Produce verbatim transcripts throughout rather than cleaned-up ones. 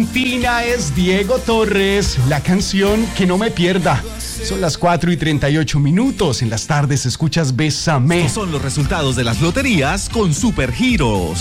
Argentina es Diego Torres, la canción que no me pierda. Son las cuatro y treinta y ocho minutos. En las tardes escuchas Bésame. Estos son los resultados de las loterías con Supergiros.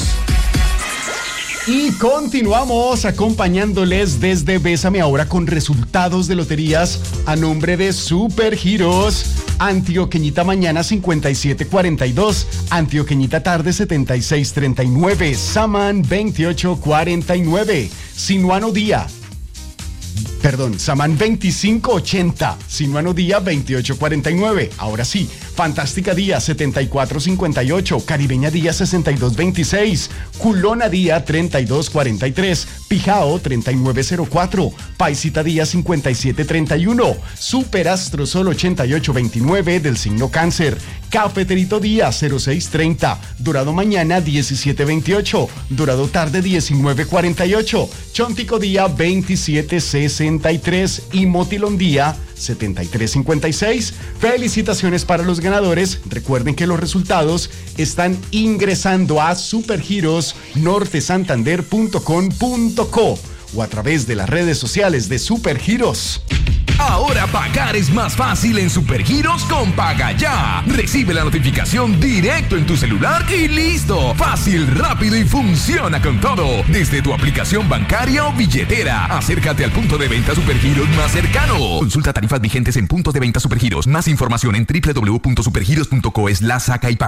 Y continuamos acompañándoles desde Bésame ahora con resultados de loterías a nombre de Supergiros. Antioqueñita mañana cincuenta y siete cuarenta y dos, Antioqueñita tarde setenta y seis treinta y nueve, Saman veintiocho cuarenta y nueve, Sinuano día, perdón, Saman veinticinco ochenta, Sinuano día veintiocho cuarenta y nueve. Ahora sí, Fantástica día setenta y cuatro cincuenta y ocho, Caribeña día sesenta y dos veintiséis, Culona día treinta y dos cuarenta y tres, Pijao treinta y nueve cero cuatro, Paisita día cincuenta y siete treinta y uno, Superastro Sol ochenta y ocho veintinueve del signo Cáncer, Cafeterito día cero seis treinta, Dorado mañana diecisiete veintiocho, Dorado tarde diecinueve cuarenta y ocho, Chontico día veintisiete sesenta y tres y Motilón día setenta y tres cincuenta y seis. Felicitaciones para los ganadores. Recuerden que los resultados están ingresando a supergiros norte santander punto com punto co o a través de las redes sociales de Supergiros. Ahora pagar es más fácil en Supergiros con Paga Ya. Recibe la notificación directo en tu celular y listo. Fácil, rápido y funciona con todo. Desde tu aplicación bancaria o billetera. Acércate al punto de venta Supergiros más cercano. Consulta tarifas vigentes en puntos de venta Supergiros. Más información en doble u doble u doble u punto supergiros punto co slash saca y paga.